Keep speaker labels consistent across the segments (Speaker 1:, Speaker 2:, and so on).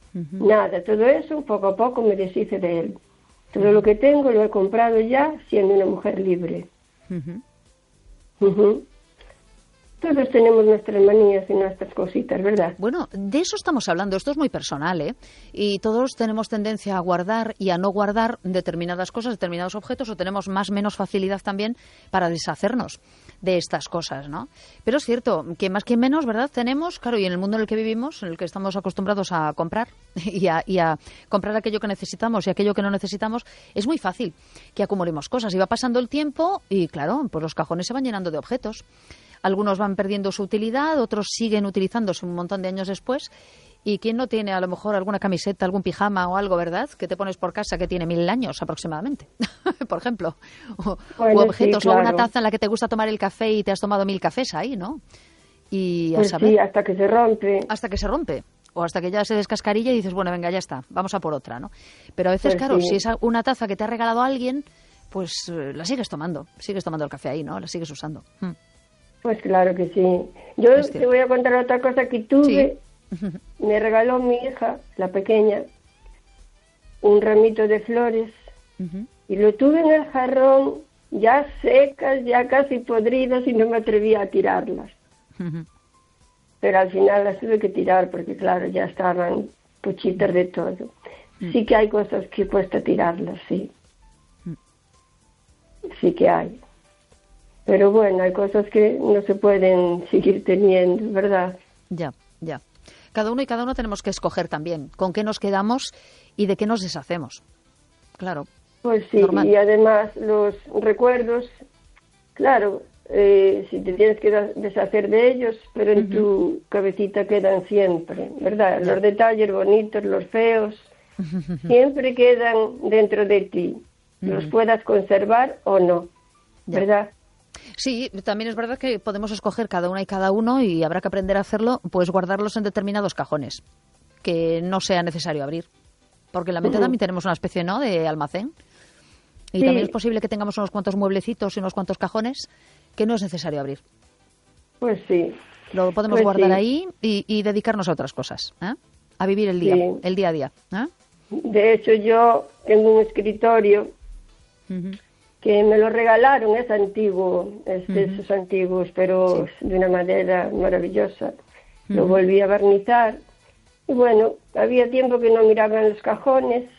Speaker 1: Nada, todo eso poco a poco me deshice de él. Todo lo que tengo lo he comprado ya siendo una mujer libre. Todos tenemos nuestras manías y nuestras cositas, ¿verdad?
Speaker 2: Bueno, de eso estamos hablando. Esto es muy personal, ¿eh? Y todos tenemos tendencia a guardar y a no guardar determinadas cosas, determinados objetos, o tenemos más o menos facilidad también para deshacernos de estas cosas, ¿no? Pero es cierto que más que menos, ¿verdad? Tenemos, claro, y en el mundo en el que vivimos, en el que estamos acostumbrados a comprar y a comprar aquello que necesitamos y aquello que no necesitamos, es muy fácil que acumulemos cosas. Y va pasando el tiempo y, claro, pues los cajones se van llenando de objetos. Algunos van perdiendo su utilidad, otros siguen utilizándose un montón de años después. ¿Y quién no tiene a lo mejor alguna camiseta, algún pijama o algo, verdad? Que te pones por casa que tiene 1000 años aproximadamente, por ejemplo.
Speaker 1: Bueno,
Speaker 2: o objetos,
Speaker 1: sí, claro.
Speaker 2: o una taza en la que te gusta tomar el café y te has tomado 1000 cafés ahí, ¿no? Y a
Speaker 1: Pues
Speaker 2: saber,
Speaker 1: sí, hasta que se rompe.
Speaker 2: hasta que se rompe. O hasta que ya se descascarilla y dices, bueno, venga, ya está, vamos a por otra, ¿no? Pero a veces,
Speaker 1: Pues
Speaker 2: claro,
Speaker 1: sí.
Speaker 2: si es una taza que te ha regalado alguien, pues la sigues tomando el café ahí, ¿no? La sigues usando.
Speaker 1: Pues claro que sí. Yo
Speaker 2: Es
Speaker 1: te
Speaker 2: cierto.
Speaker 1: voy a contar otra cosa que tuve.
Speaker 2: Sí.
Speaker 1: Me regaló mi hija, la pequeña, un ramito de flores y lo tuve en el jarrón, ya secas, ya casi podridas y no me atrevía a tirarlas. Pero al final las tuve que tirar porque, claro, ya estaban pochitas de todo. Sí que hay cosas que cuesta tirarlas, sí. Sí que hay. Pero bueno, hay cosas que no se pueden seguir teniendo, ¿verdad?
Speaker 2: Ya. Cada uno tenemos que escoger también con qué nos quedamos y de qué nos deshacemos. Claro.
Speaker 1: Pues sí,
Speaker 2: normal.
Speaker 1: y además los recuerdos, claro, si te tienes que deshacer de ellos, pero en tu cabecita quedan siempre, ¿verdad? Los detalles bonitos, los feos, siempre quedan dentro de ti, los puedas conservar o no, ¿verdad?
Speaker 2: Sí, también es verdad que podemos escoger cada una y cada uno y habrá que aprender a hacerlo, pues guardarlos en determinados cajones que no sea necesario abrir. Porque en la mente también tenemos una especie, ¿no?, de almacén. Y también es posible que tengamos unos cuantos mueblecitos y unos cuantos cajones que no es necesario abrir.
Speaker 1: Pues sí.
Speaker 2: Lo podemos guardar ahí y dedicarnos a otras cosas, ¿eh? A vivir el día a día. ¿Eh?
Speaker 1: De hecho, yo tengo un escritorio que me lo regalaron, es antiguo, esos antiguos, pero de una madera maravillosa. Lo volví a barnizar. Y bueno, había tiempo que no miraba en los cajones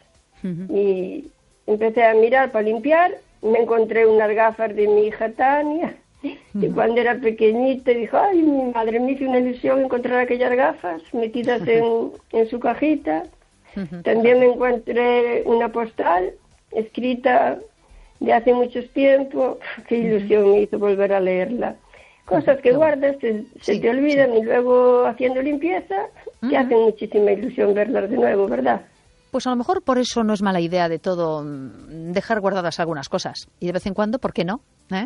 Speaker 1: y empecé a mirar para limpiar. Me encontré unas gafas de mi hija Tania. Y cuando era pequeñita dijo, ay, mi madre me hizo una ilusión encontrar aquellas gafas metidas en su cajita. También me encontré una postal escrita de hace mucho tiempo. Qué ilusión me hizo volver a leerla. Cosas que guardas, se te olvidan y luego haciendo limpieza te hacen muchísima ilusión verlas de nuevo, ¿verdad?
Speaker 2: Pues a lo mejor por eso no es mala idea de todo dejar guardadas algunas cosas. Y de vez en cuando, ¿por qué no?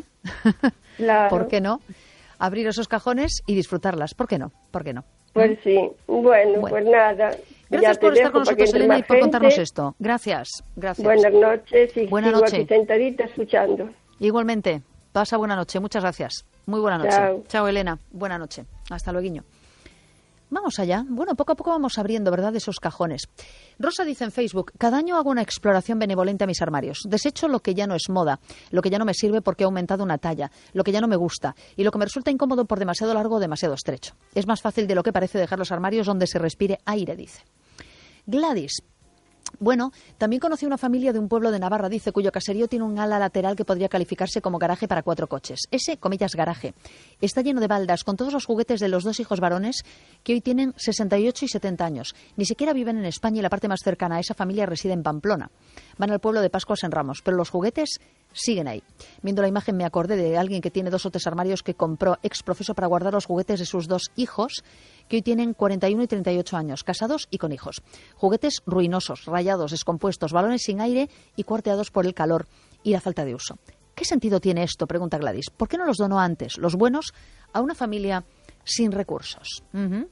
Speaker 1: Claro.
Speaker 2: ¿Por qué no? Abrir esos cajones y disfrutarlas. ¿Por qué no? ¿Por qué no?
Speaker 1: Pues sí. Bueno, pues nada.
Speaker 2: Gracias por estar con nosotros, Elena, y por contarnos esto. Gracias.
Speaker 1: Buenas noches y
Speaker 2: buena
Speaker 1: sigo
Speaker 2: noche.
Speaker 1: aquí sentadita escuchando.
Speaker 2: Igualmente. Pasa buena noche. Muchas gracias. Muy buena noche.
Speaker 1: Chao.
Speaker 2: Chao, Elena. Buena noche. Hasta luego. Vamos allá. Bueno, poco a poco vamos abriendo, ¿verdad?, esos cajones. Rosa dice en Facebook, cada año hago una exploración benevolente a mis armarios. Desecho lo que ya no es moda, lo que ya no me sirve porque ha aumentado una talla, lo que ya no me gusta y lo que me resulta incómodo por demasiado largo o demasiado estrecho. Es más fácil de lo que parece dejar los armarios donde se respire aire, dice. Gladys. Bueno, también conocí una familia de un pueblo de Navarra, dice, cuyo caserío tiene un ala lateral que podría calificarse como garaje para 4 coches. Ese, comillas, garaje, está lleno de baldas con todos los juguetes de los 2 hijos varones que hoy tienen 68 y 70 años. Ni siquiera viven en España y la parte más cercana a esa familia reside en Pamplona. Van al pueblo de Pascuas en Ramos, pero los juguetes siguen ahí. Viendo la imagen me acordé de alguien que tiene 2 o 3 armarios que compró ex profeso para guardar los juguetes de sus 2 hijos, que hoy tienen 41 y 38 años, casados y con hijos. Juguetes ruinosos, rayados, descompuestos, balones sin aire y cuarteados por el calor y la falta de uso. ¿Qué sentido tiene esto?, pregunta Gladys. ¿Por qué no los donó antes, los buenos, a una familia sin recursos?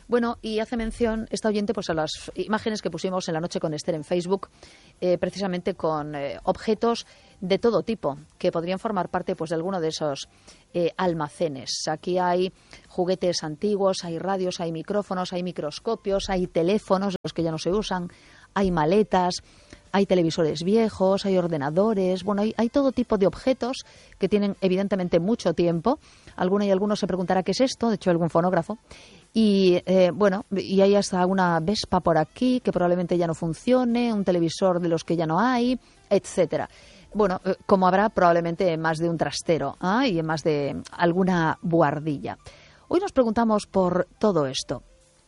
Speaker 2: Bueno, y hace mención esta oyente pues a las imágenes que pusimos en La Noche con Esther en Facebook, precisamente con objetos de todo tipo que podrían formar parte pues de alguno de esos almacenes. Aquí hay juguetes antiguos, hay radios, hay micrófonos, hay microscopios, hay teléfonos, los que ya no se usan, hay maletas, hay televisores viejos, hay ordenadores, bueno, hay todo tipo de objetos que tienen evidentemente mucho tiempo. Alguno y alguno se preguntará qué es esto, de hecho algún fonógrafo. Y bueno, y hay hasta una Vespa por aquí que probablemente ya no funcione, un televisor de los que ya no hay, etcétera. Bueno, como habrá probablemente más de un trastero y más de alguna buhardilla. Hoy nos preguntamos por todo esto.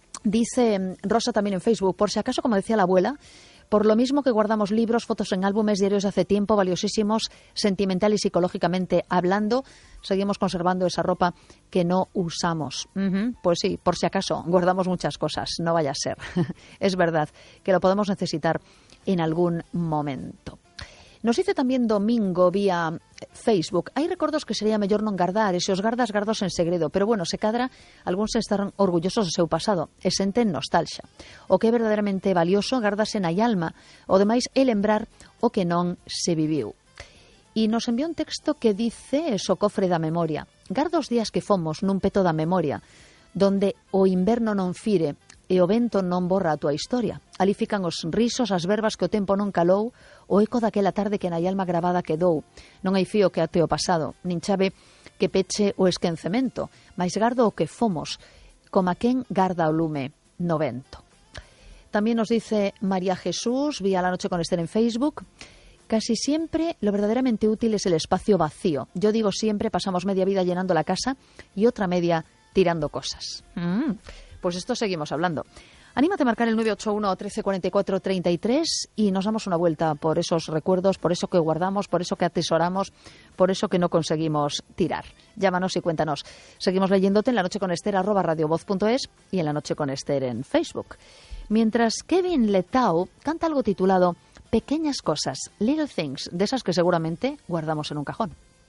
Speaker 2: Dice Rosa también en Facebook, por si acaso, como decía la abuela, por lo mismo que guardamos libros, fotos en álbumes, diarios de hace tiempo, valiosísimos, sentimental y psicológicamente hablando, seguimos conservando esa ropa que no usamos. Pues sí, por si acaso, guardamos muchas cosas, no vaya a ser. Es verdad que lo podemos necesitar en algún momento. Nos dice también Domingo vía Facebook, hai recordos que sería mellor non gardar, e se os gardas en segredo, pero bueno, se cadra, algúns estarán orgullosos do seu pasado e senten nostalgia. O que é verdadeiramente valioso gardase na alma, o demais é lembrar o que non se viviu. E nos enviou un texto que dice o cofre da memoria. Garda os días que fomos nun peto da memoria, donde o inverno non fire e o vento non borra a túa historia. Ali fican os risos, as verbas que o tempo non calou, o eco daquela tarde que na alma gravada quedou. Non hai fío que ate o pasado, nin chave que peche o esquecemento, mais gardo o que fomos, como a quen garda o lume no vento. También nos dice María Jesús, vía La Noche con Esther en Facebook, casi siempre lo verdaderamente útil es el espacio vacío. Yo digo siempre, pasamos media vida llenando la casa y otra media tirando cosas. Pues esto seguimos hablando. Anímate a marcar el 981 13 44 33 y nos damos una vuelta por esos recuerdos, por eso que guardamos, por eso que atesoramos, por eso que no conseguimos tirar. Llámanos y cuéntanos. Seguimos leyéndote en La Noche con Esther @radiovoz.es y en La Noche con Esther en Facebook. Mientras Kevin Letao canta algo titulado Pequeñas cosas, Little Things, de esas que seguramente guardamos en un cajón.